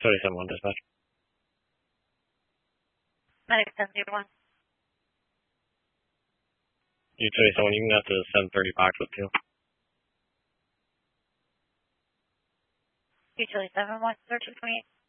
37-1 dispatch. Medic 10-01. U-27, you can get to 730 box with 2. U-27-1, 1328.